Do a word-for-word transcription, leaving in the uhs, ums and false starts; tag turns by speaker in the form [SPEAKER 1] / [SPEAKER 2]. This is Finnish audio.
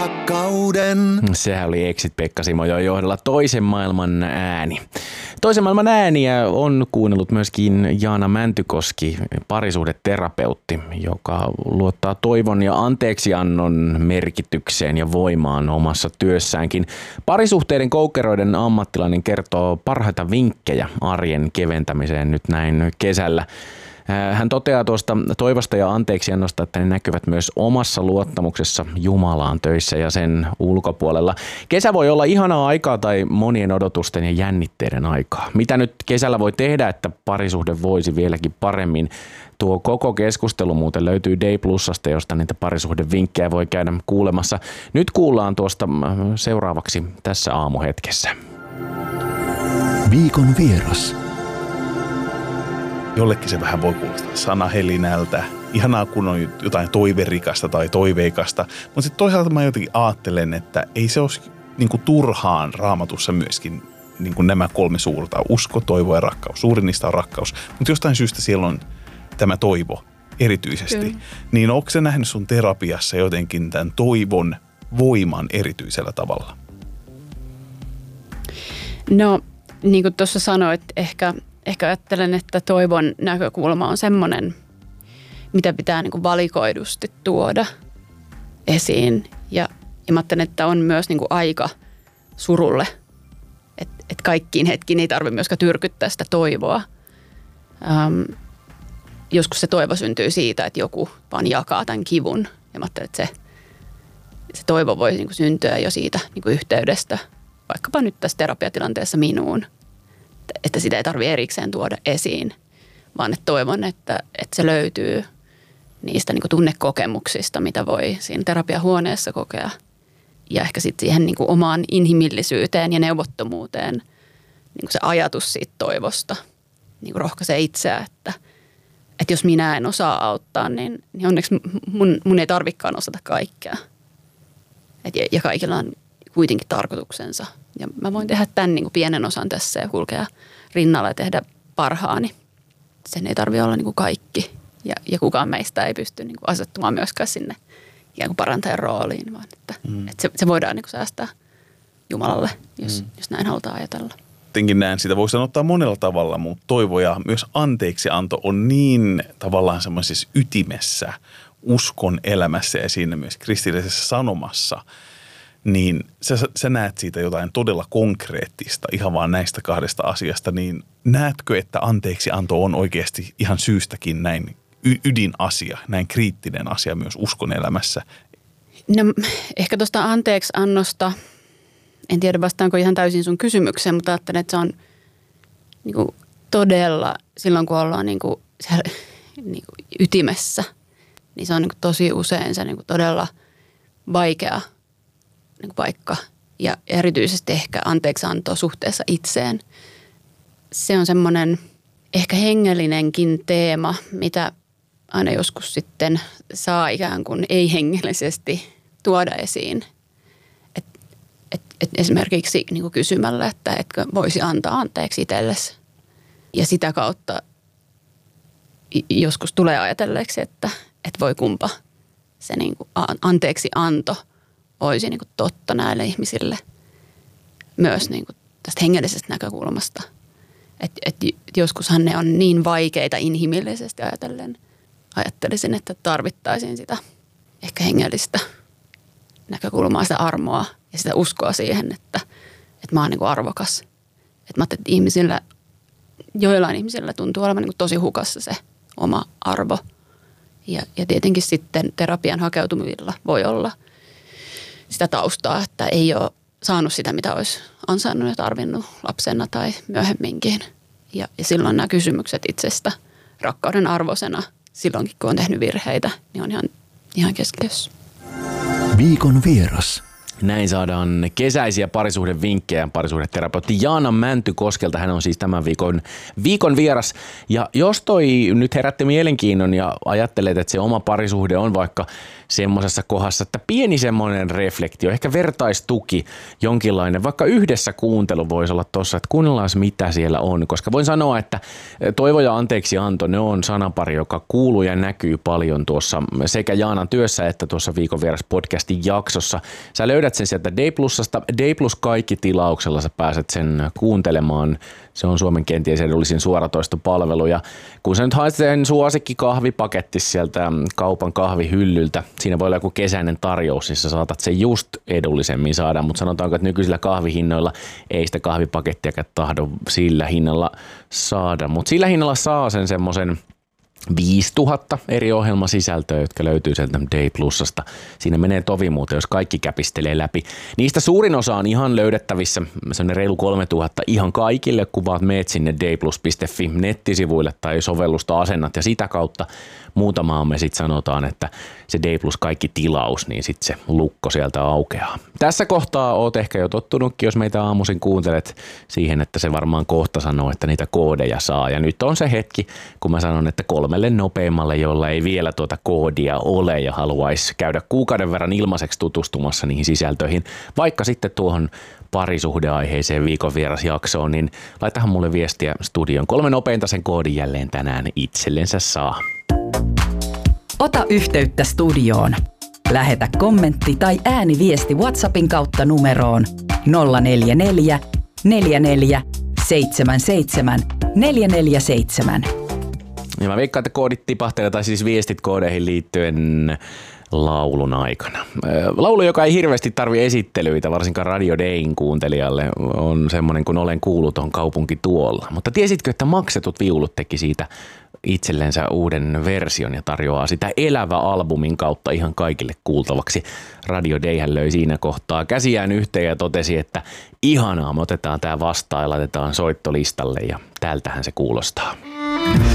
[SPEAKER 1] rakkauden.
[SPEAKER 2] Sehän oli Exit Pekka Simojoen johdolla Toisen maailman ääni. Toisen maailman ääniä on kuunnellut myöskin Jaana Mäntykoski, parisuhdeterapeutti, joka luottaa toivon ja anteeksiannon merkitykseen ja voimaan omassa työssäänkin. Parisuhteiden koukeroiden ammattilainen kertoo parhaita vinkkejä arjen keventämiseen nyt näin kesällä. Hän toteaa tuosta toivosta ja anteeksiannosta, että ne näkyvät myös omassa luottamuksessa Jumalaan töissä ja sen ulkopuolella. Kesä voi olla ihanaa aikaa tai monien odotusten ja jännitteiden aikaa. Mitä nyt kesällä voi tehdä, että parisuhde voisi vieläkin paremmin? Tuo koko keskustelu muuten löytyy Day Plusasta, josta niitä parisuhdevinkkejä voi käydä kuulemassa. Nyt kuullaan tuosta seuraavaksi tässä aamuhetkessä.
[SPEAKER 3] Viikon vieras.
[SPEAKER 4] Jollekin se vähän voi kuulostaa sanahelinältä, ihanaa kun on jotain toiverikasta tai toiveikasta, mutta sitten toisaalta mä jotenkin ajattelen, että ei se olisi niin kuin turhaan Raamatussa myöskin niin kuin nämä kolme suurta, usko, toivo ja rakkaus. Suurin niistä on rakkaus, mutta jostain syystä siellä on tämä toivo erityisesti. Kyllä. Niin onko se nähnyt sun terapiassa jotenkin tämän toivon voiman erityisellä tavalla?
[SPEAKER 5] No niin kuin tuossa sanoit, ehkä... Ehkä ajattelen, että toivon näkökulma on semmoinen, mitä pitää niin kuin valikoidusti tuoda esiin. Ja, ja mä ajattelen, että on myös niin kuin aika surulle, että et kaikkiin hetkiin ei tarvitse myöskään tyrkyttää sitä toivoa. Ähm, joskus se toivo syntyy siitä, että joku vaan jakaa tämän kivun. Ja mä ajattelen, että se, se toivo voi niin kuin syntyä jo siitä niin kuin yhteydestä, vaikkapa nyt tässä terapiatilanteessa minuun. Että sitä ei tarvitse erikseen tuoda esiin, vaan että toivon, että, että se löytyy niistä niin kuin tunnekokemuksista, mitä voi siinä terapiahuoneessa kokea. Ja ehkä sitten siihen niin kuin omaan inhimillisyyteen ja neuvottomuuteen niin kuin se ajatus siitä toivosta niin kuin rohkaisee itseä, että, että jos minä en osaa auttaa, niin, niin onneksi mun, mun ei tarvikaan osata kaikkea. Et, ja, ja kaikilla on kuitenkin tarkoituksensa. Ja mä voin tehdä tämän niin kuin pienen osan tässä ja kulkea rinnalla ja tehdä parhaani. Sen ei tarvitse olla niin kuin kaikki. Ja, ja kukaan meistä ei pysty niin kuin asettumaan myöskään sinne ikään kuin parantajan rooliin, vaan että, mm. että se, se voidaan niin kuin säästää Jumalalle, jos, mm. jos näin halutaan ajatella.
[SPEAKER 4] Jotenkin näen, sitä voi sanottaa monella tavalla, mutta toivo ja myös anteeksianto on niin tavallaan semmoisessa ytimessä, uskon elämässä ja siinä myös kristillisessä sanomassa. Niin sä, sä näet siitä jotain todella konkreettista ihan vaan näistä kahdesta asiasta, niin näetkö, että anteeksianto on oikeasti ihan syystäkin näin y- ydinasia, näin kriittinen asia myös uskon elämässä?
[SPEAKER 5] No ehkä tuosta anteeksiannosta, en tiedä vastaanko ihan täysin sun kysymykseen, mutta ajattelen, että se on niin kuin todella, silloin kun ollaan niin kuin siellä, niin kuin ytimessä, niin se on niin kuin tosi usein se niin kuin todella vaikea niin kuin paikka ja erityisesti ehkä anteeksianto suhteessa itseen. Se on semmoinen ehkä hengellinenkin teema, mitä aina joskus sitten saa ikään kuin ei-hengellisesti tuoda esiin. Et, et, et esimerkiksi niin kuin kysymällä, että etkö voisi antaa anteeksi itsellesi. Ja sitä kautta joskus tulee ajatelleeksi, että et voi kumpa se niin kuin anteeksi anto olisi niin kuin totta näille ihmisille myös niin kuin tästä hengellisestä näkökulmasta. Että et joskushan ne on niin vaikeita inhimillisesti ajatellen. Ajattelisin, että tarvittaisiin sitä ehkä hengellistä näkökulmaa, sitä armoa ja sitä uskoa siihen, että, että mä oon niin kuin arvokas. Että mä ajattelin, että ihmisillä, joillain ihmisillä tuntuu olevan niin kuin tosi hukassa se oma arvo. Ja, ja tietenkin sitten terapian hakeutumilla voi olla sitä taustaa, että ei ole saanut sitä, mitä olisi ansainnut ja tarvinnut lapsena tai myöhemminkin. Ja, ja silloin nämä kysymykset itsestä rakkauden arvoisena, silloinkin kun on tehnyt virheitä, niin on ihan, ihan keskiössä.
[SPEAKER 3] Viikon vieras.
[SPEAKER 2] Näin saadaan kesäisiä parisuhdevinkkejä parisuhdeterapeutti Jaana Mäntykoskelta. Hän on siis tämän viikon, viikon vieras. Ja jos toi nyt herätti mielenkiinnon ja ajattelet, että se oma parisuhde on vaikka semmoisessa kohdassa, että pieni semmoinen reflektio, ehkä vertaistuki, jonkinlainen, vaikka yhdessä kuuntelu voisi olla tuossa, että kuunnellaan mitä siellä on. Koska voin sanoa, että toivo ja anteeksianto, ne on sanapari, joka kuuluu ja näkyy paljon tuossa sekä Jaanan työssä että tuossa viikon vieras podcastin jaksossa. Sä löydät sen sieltä D Plusasta. D Plus kaikki tilauksella sä pääset sen kuuntelemaan. Se on Suomen kenties edullisin suoratoistopalvelu. Ja kun sä nyt haet sen suosikkikahvipaketti sieltä kaupan kahvihyllyltä, siinä voi olla joku kesäinen tarjous, niin sä saatat sen just edullisemmin saada, mutta sanotaanko, että nykyisillä kahvihinnoilla ei sitä kahvipakettiakaan tahdo sillä hinnalla saada, mutta sillä hinnalla saa sen semmoisen viisituhatta eri ohjelmasisältöä, jotka löytyy sieltä D Plusasta. Siinä menee tovi muuten, jos kaikki käpistelee läpi. Niistä suurin osa on ihan löydettävissä, se on reilu kolmetuhatta ihan kaikille, kun vaan meet sinne d plus piste f i nettisivuille tai sovellusta asennat ja sitä kautta muutamaan me sitten sanotaan, että se D Plus kaikki tilaus, niin sitten se lukko sieltä aukeaa. Tässä kohtaa oot ehkä jo tottunutkin, jos meitä aamuisin kuuntelet siihen, että se varmaan kohta sanoo, että niitä koodeja saa. Ja nyt on se hetki, kun mä sanon, että kolmelle nopeimmalle, jolla ei vielä tuota koodia ole ja haluaisi käydä kuukauden verran ilmaiseksi tutustumassa niihin sisältöihin, vaikka sitten tuohon parisuhdeaiheeseen viikon vierasjaksoon, niin laitahan mulle viestiä studion. Kolme nopeinta sen koodin jälleen tänään itsellensä saa.
[SPEAKER 1] Ota yhteyttä studioon. Lähetä kommentti tai ääniviesti WhatsAppin kautta numeroon nolla neljä neljä, neljä neljä, seitsemän seitsemän, neljä neljä seitsemän.
[SPEAKER 2] Ja mä veikkaan, että koodit tipahtelee, tai siis viestit koodeihin liittyen laulun aikana. Laulu, joka ei hirveästi tarvi esittelyitä, varsinkaan Radio Dayn kuuntelijalle, on semmoinen kuin Olen kuuluton kaupunki tuolla. Mutta tiesitkö, että Maksetut viulut teki siitä itsellensä uuden version ja tarjoaa sitä Elävä albumin kautta ihan kaikille kuultavaksi. Radio Dayhän löi siinä kohtaa käsiään yhteen ja totesi, että ihanaa, me otetaan tää vastaan ja laitetaan soittolistalle ja tältähän se kuulostaa.